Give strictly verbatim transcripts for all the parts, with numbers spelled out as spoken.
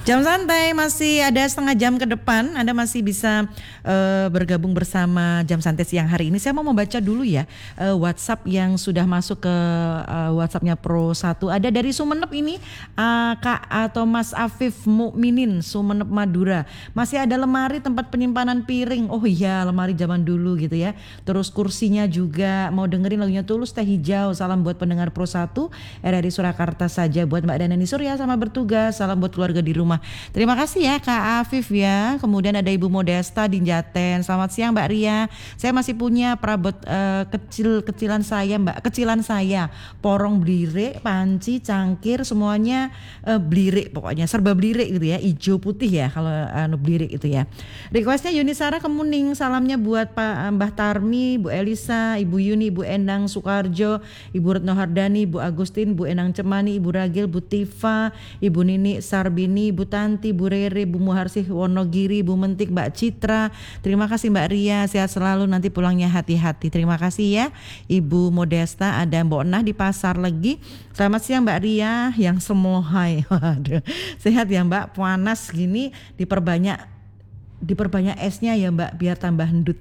Jam santai masih ada setengah jam ke depan. Anda masih bisa uh, bergabung bersama Jam Santai siang hari ini. Saya mau membaca dulu ya uh, WhatsApp yang sudah masuk ke uh, WhatsAppnya Pro satu. Ada dari Sumenep ini uh, Kak atau Mas Afif Mukminin Sumenep Madura. Masih ada lemari tempat penyimpanan piring. Oh iya, lemari zaman dulu gitu ya. Terus kursinya juga. Mau dengerin lagunya Tulus Teh Hijau. Salam buat pendengar Pro satu R R I Surakarta saja. Buat Mbak Danani Surya sama bertugas. Salam buat keluarga di rumah. Terima kasih ya Kak Afif ya. Kemudian ada Ibu Modesta di Jaten. Selamat siang Mbak Ria. Saya masih punya perabot uh, kecil-kecilan saya Mbak. Kecilan saya. Porong blirik, panci, cangkir semuanya uh, blirik pokoknya. Serba blirik gitu ya. Ijo putih ya kalau uh, blirik itu ya. Requestnya Yunisara Kemuning. Salamnya buat Pak Mbah Tarmi, Bu Elisa, Ibu Yuni, Bu Endang Sukarjo, Ibu Retno Hardani, Bu Agustin, Bu Enang Cemani, Ibu Ragil, Bu Tifa, Ibu Nini Sarbini, Bu Tanti, Bu Rere, Bu Muharsih Wonogiri, Bu Mentik, Mbak Citra. Terima kasih Mbak Ria, sehat selalu, nanti pulangnya hati-hati. Terima kasih ya Ibu Modesta. Ada Mbok Nah di Pasar Legi. Selamat siang Mbak Ria yang semohai. Waduh, sehat ya Mbak, panas gini diperbanyak diperbanyak esnya ya Mbak biar tambah hendut.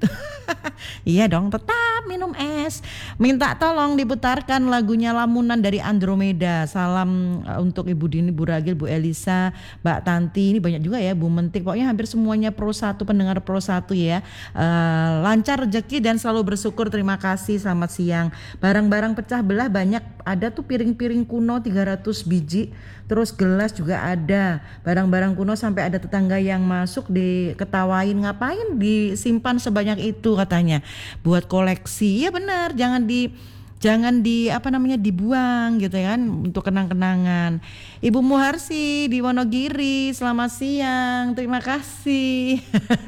Iya dong, tetap minum es. Minta tolong diputarkan lagunya Lamunan dari Andromeda. Salam uh, untuk Ibu Dini, Bu Ragil, Bu Elisa, Mbak Tanti. Ini banyak juga ya, Bu Mentik. Pokoknya hampir semuanya Pro satu, pendengar Pro satu ya. Uh, lancar rezeki dan selalu bersyukur. Terima kasih, selamat siang. Barang-barang pecah belah banyak. Ada tuh piring-piring kuno tiga ratus biji. Terus gelas juga ada. Barang-barang kuno sampai ada tetangga yang masuk diketawain, ngapain disimpan sebanyak itu katanya. Buat koleksi. Ya benar, jangan di jangan di apa namanya dibuang gitu kan, untuk kenang-kenangan. Ibu Muharsi di Wonogiri, selamat siang. Terima kasih.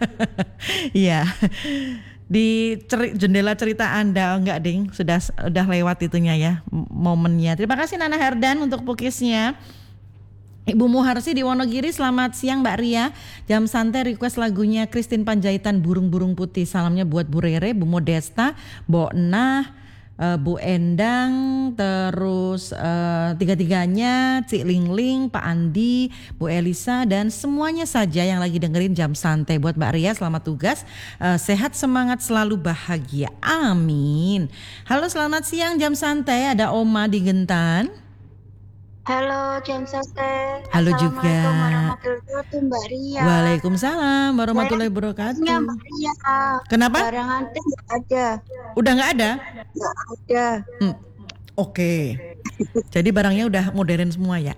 Iya. Di ceri, jendela cerita Anda, oh enggak ding, sudah sudah lewat itunya ya momennya. Terima kasih Nana Herdan untuk pukisnya. Ibu Muharsi di Wonogiri, selamat siang Mbak Ria. Jam santai request lagunya Christine Panjaitan Burung-Burung Putih. Salamnya buat Bu Rere, Bu Modesta, Mbok Nah, uh, Bu Endang, terus uh, tiga-tiganya, Cik Ling Ling, Pak Andi, Bu Elisa, dan semuanya saja yang lagi dengerin Jam Santai. Buat Mbak Ria, selamat tugas, uh, sehat, semangat, selalu bahagia. Amin. Halo, selamat siang Jam Santai. Ada Oma di Gentan. Halo Jam Santai. Halo juga. Assalamualaikum warahmatullahi wabarakatuh Mbak Ria. Waalaikumsalam warahmatullahi wabarakatuh. Mbak Ria. Kenapa? Barangan teh nggak ada. Udah nggak ada? Nggak ada. Hmm. Oke. Okay. Jadi barangnya udah modern semua ya?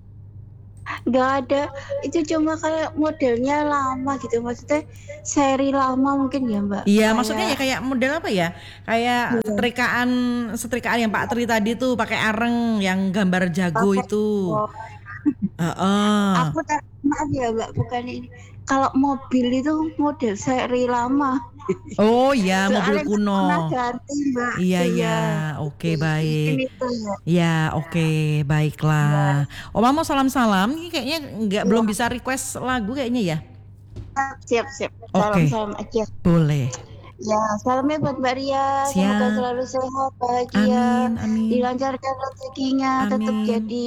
Nggak ada. Itu cuma kayak modelnya lama gitu. Maksudnya seri lama mungkin ya Mbak. Iya, kayak... maksudnya ya kayak model apa ya? Kayak ya. setrikaan setrikaan yang Pak Tri tadi tuh pakai areng yang gambar jago pake itu. Oh. Uh-uh. Aku tak maaf ya Mbak, bukan ini. Kalau mobil itu model seri lama. Oh iya, mobil kuno. Ganti, Mbak. Iya iya, oke okay, baik. Ya oke okay, baiklah. Ya. Oma mau salam-salam, ini kayaknya nggak ya. belum bisa request lagu kayaknya ya. Siap siap. Oke. Okay. Salam-salam aja. Boleh. Ya, salamnya buat Mbak Ria. Siap. Semoga selalu sehat, bahagia, amin, amin. dilancarkan rezekinya, amin. Tetap jadi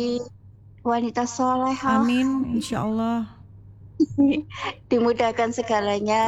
wanita solehah. Amin, insya Allah. Dimudahkan segalanya.